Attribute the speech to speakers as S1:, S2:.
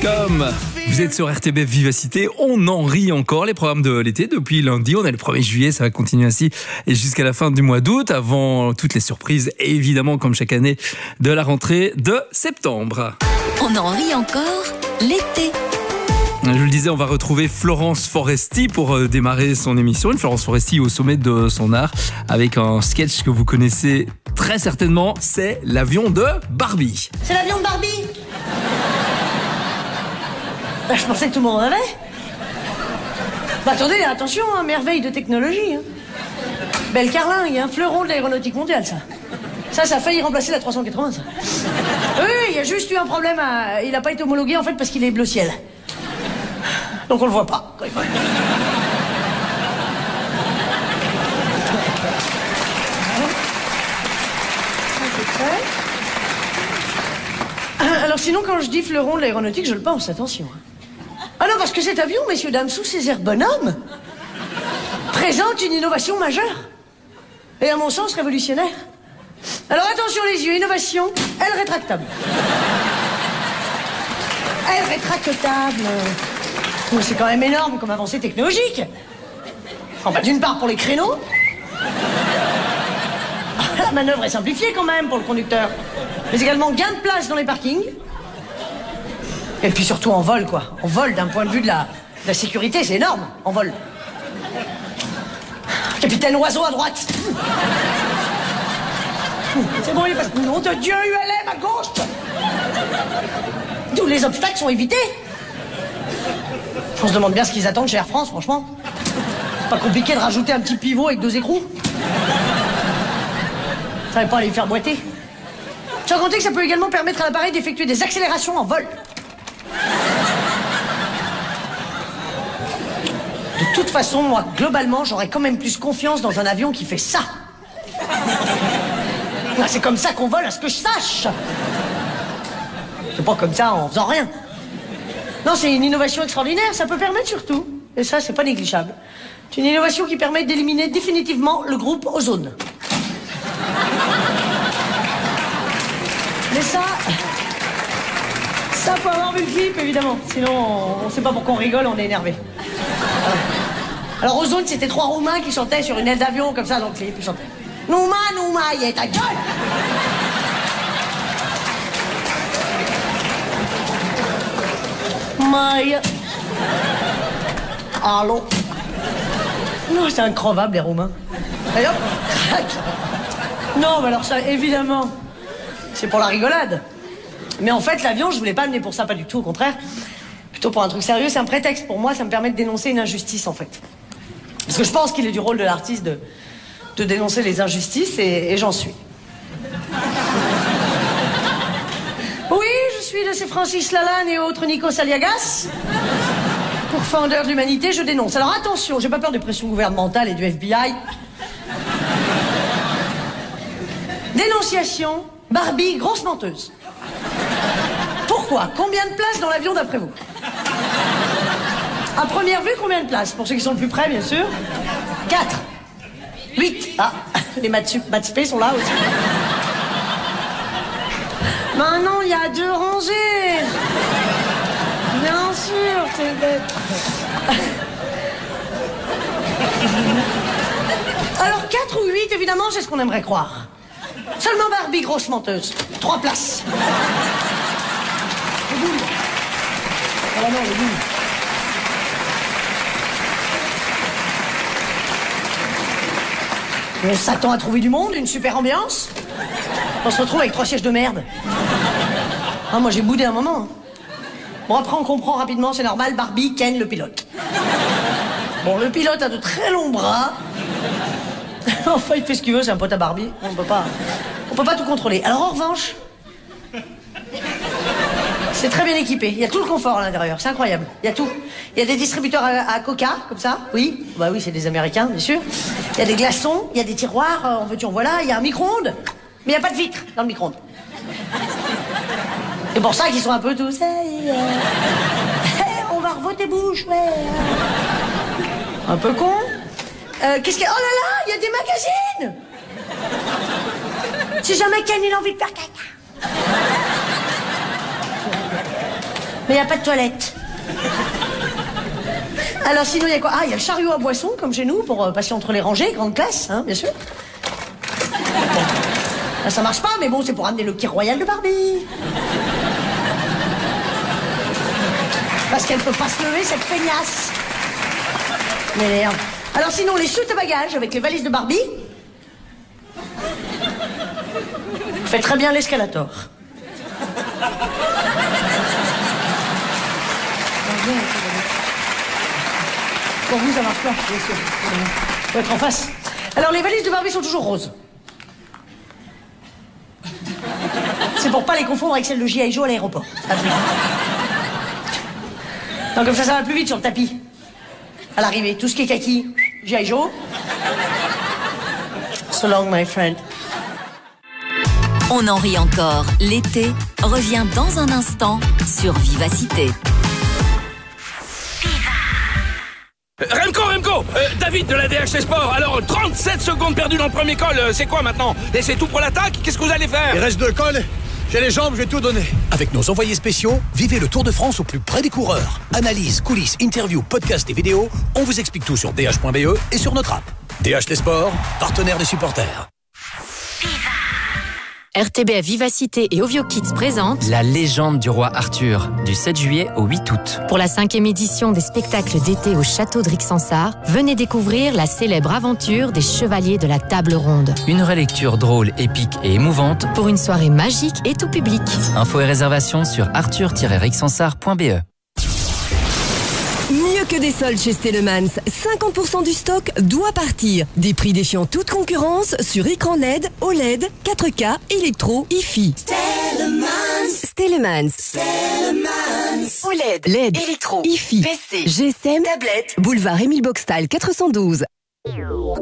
S1: Comme vous êtes sur RTBF Vivacité, on en rit encore. Les programmes de l'été, depuis lundi, on est le 1er juillet, ça va continuer ainsi et jusqu'à la fin du mois d'août, avant toutes les surprises, et évidemment, comme chaque année, de la rentrée de septembre.
S2: On en rit encore l'été.
S1: Je le disais, on va retrouver Florence Foresti pour démarrer son émission. Une Florence Foresti au sommet de son art avec un sketch que vous connaissez très certainement, c'est l'avion de Barbie.
S3: C'est l'avion de Barbie. Bah, je pensais que tout le monde en avait. Bah attendez, attention, hein, merveille de technologie. Hein. Belle carlingue, un fleuron de l'aéronautique mondiale, ça. Ça a failli remplacer la 380, ça. Oui, il y a juste eu un problème. Il n'a pas été homologué, en fait, parce qu'il est bleu ciel. Donc on le voit pas. Alors sinon, quand je dis fleuron de l'aéronautique, je le pense, attention. Ah non, parce que cet avion, messieurs, dames, sous ses airs bonhommes, présente une innovation majeure. Et à mon sens, révolutionnaire. Alors attention les yeux, innovation, aile rétractable. Aile rétractable. C'est quand même énorme comme avancée technologique. Enfin, d'une part pour les créneaux. La manœuvre est simplifiée quand même pour le conducteur. Mais également gain de place dans les parkings. Et puis surtout en vol, quoi. En vol, d'un point de vue de la sécurité, c'est énorme, en vol. Capitaine Oiseau à droite. C'est bon, il passe. Nom de Dieu, ULM à gauche. Tous les obstacles sont évités. On se demande bien ce qu'ils attendent chez Air France, franchement. Pas compliqué de rajouter un petit pivot avec 2 écrous. Ça va pas les faire boiter. Sans compter que ça peut également permettre à l'appareil d'effectuer des accélérations en vol. De toute façon, moi, globalement, j'aurais quand même plus confiance dans un avion qui fait ça. C'est comme ça qu'on vole, à ce que je sache. C'est pas comme ça en faisant rien. Non, c'est une innovation extraordinaire, ça peut permettre surtout, et ça, c'est pas négligeable, c'est une innovation qui permet d'éliminer définitivement le groupe ozone. Mais ça faut avoir vu le clip, évidemment. Sinon, on sait pas pourquoi on rigole, on est énervé. Alors, ozone, c'était 3 Roumains qui chantaient sur une aile d'avion, comme ça, dans le clip, ils chantaient. Nouma, Nouma, y'a ta gueule! Maï. Allô? Non, c'est increvable, les Roumains. Et hop, crac. Non, mais alors ça, évidemment, c'est pour la rigolade. Mais en fait, l'avion, je voulais pas amener pour ça, pas du tout, au contraire. Plutôt pour un truc sérieux, c'est un prétexte. Pour moi, ça me permet de dénoncer une injustice, en fait. Parce que je pense qu'il est du rôle de l'artiste de dénoncer les injustices, et j'en suis. Oui, je suis de ces Francis Lalanne et autres Nikos Aliagas. Pourfendeurs de l'humanité, je dénonce. Alors attention, j'ai pas peur des pressions gouvernementales et du FBI. Dénonciation, Barbie, grosse menteuse. Pourquoi? Combien de places dans l'avion d'après vous? À première vue, combien de places? Pour ceux qui sont le plus près, bien sûr. 4. 8. Ah, les maths spé sont là aussi. Maintenant, il y a 2 rangées. Bien sûr, c'est bête. Alors, 4 ou 8, évidemment, c'est ce qu'on aimerait croire. Seulement Barbie, grosse menteuse. 3 places. Les boules. Oh non, les boules. On s'attend à trouver du monde, une super ambiance. On se retrouve avec 3 sièges de merde. Ah, moi, j'ai boudé un moment. Hein. Bon, après, on comprend rapidement, c'est normal, Barbie, Ken, le pilote. Bon, le pilote a de très longs bras. Enfin, il fait ce qu'il veut, c'est un pote à Barbie. On peut pas tout contrôler. Alors, en revanche, c'est très bien équipé. Il y a tout le confort à l'intérieur, c'est incroyable. Il y a tout. Il y a des distributeurs à coca, comme ça, oui. Bah oui, c'est des Américains, bien sûr. Il y a des glaçons, il y a des tiroirs, en veux-tu, en voilà. Il y a un micro-ondes, mais il n'y a pas de vitre dans le micro-ondes. C'est pour ça qu'ils sont un peu tous... Hey, on va revoir tes bouches, ouais. Un peu con. Qu'est-ce qu'il y a? Oh là là, il y a des magazines. Si jamais Ken il a envie de faire caca. Mais il n'y a pas de toilette. Alors sinon, il y a quoi? Ah, il y a le chariot à boissons, comme chez nous, pour passer entre les rangées, grande classe, hein, bien sûr. Là, ça marche pas, mais bon, c'est pour amener le kit royal de Barbie. Parce qu'elle peut pas se lever, cette feignasse. Mais merde. Alors sinon, les chutes à bagages avec les valises de Barbie. Fait très bien l'escalator. Pour vous, ça marche pas, bien sûr. Faut être en face. Alors, les valises de Barbie sont toujours roses. C'est pour pas les confondre avec celles de G.I. Joe à l'aéroport. Non, comme ça va plus vite sur le tapis. À l'arrivée, tout ce qui est kaki, G.I. Joe. So long, my friend.
S2: On en rit encore. L'été revient dans un instant sur Vivacité.
S4: Remco, David de la DHT Sport. Alors, 37 secondes perdues dans le premier col, c'est quoi maintenant? Et c'est tout pour l'attaque? Qu'est-ce que vous allez faire?
S5: Il reste 2 cols. J'ai les jambes, je vais tout donner.
S6: Avec nos envoyés spéciaux, vivez le Tour de France au plus près des coureurs. Analyse, coulisses, interviews, podcasts et vidéos, on vous explique tout sur dh.be et sur notre app. DHT Sport, partenaire des supporters.
S7: RTBF Vivacité et Ovio Kids présentent
S8: La légende du roi Arthur, du 7 juillet au 8 août.
S7: pour la 5e édition des spectacles d'été au château de Rixensart, venez découvrir la célèbre aventure des chevaliers de la table ronde.
S8: Une relecture drôle, épique et émouvante.
S7: Pour une soirée magique et tout public.
S8: Infos et réservations sur arthur-rixensart.be.
S9: Mieux que des soldes chez Stellemans, 50% du stock doit partir. Des prix défiant toute concurrence sur écran LED, OLED, 4K, électro, hi-fi. Stellemans. OLED, LED, électro, hi-fi, PC, GSM, tablette, boulevard Émile Boxtal 412.